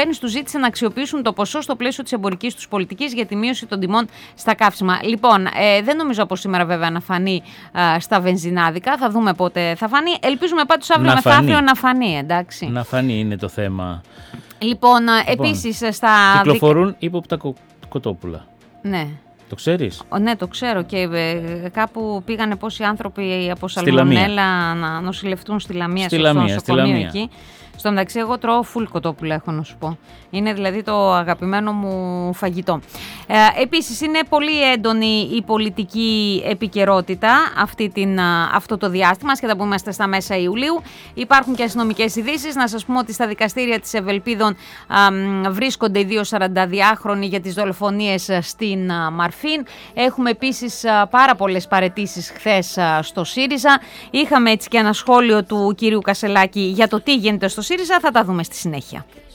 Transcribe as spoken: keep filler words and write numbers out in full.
κυβέρνηση του ζήτησε να αξιοποιήσουν το ποσό στο πλαίσιο της εμπορικής τους πολιτικής για τη μείωση των τιμών στα καύσιμα. Λοιπόν, ε, δεν νομίζω από σήμερα βέβαια να φανεί ε, στα βενζινάδικα. Θα δούμε πότε θα φανεί. Ελπίζουμε πάντως αύριο μεθαύριο να φανεί, εντάξει. Να φανεί είναι το θέμα. Λοιπόν, λοιπόν επίσης στα. Κυκλοφορούν δικ... ύποπτα κο... κοτόπουλα. Ναι. Το ξέρεις? Ναι, το ξέρω και ε, κάπου πήγανε πόσοι άνθρωποι από σαλμονέλα να νοσηλευτούν στη Λαμία, στη στο Λαμία, νοσοκομείο στη Λαμία. εκεί. Στο μεταξύ, εγώ τρώω φουλ κοτόπουλα, έχω να σου πω. Είναι δηλαδή το αγαπημένο μου φαγητό. Ε, επίσης, είναι πολύ έντονη η πολιτική επικαιρότητα αυτή την, αυτό το διάστημα, σχεδόν που είμαστε στα μέσα Ιουλίου. Υπάρχουν και αστυνομικές ειδήσεις. Να σας πούμε ότι στα δικαστήρια της Ευελπίδων α, βρίσκονται οι δύο σαρανταδυάχρονοι για τις δολοφονίες στην α, Μαρφίν. Έχουμε επίσης α, πάρα πολλές παραιτήσεις χθες α, στο ΣΥΡΙΖΑ. Είχαμε έτσι και ένα σχόλιο του κυρίου Κασελάκη για το τι γίνεται στο ΣΥΡΙΖΑ, θα τα δούμε στη συνέχεια.